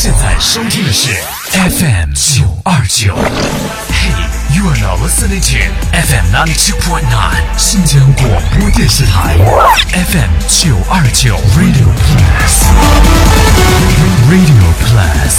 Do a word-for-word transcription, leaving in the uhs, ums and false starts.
现在收听的是 F M 九二九。Hey, you are now listening to F M ninety-two point nine 新疆广播电视台 F M 九二九 Radio Plus Radio Plus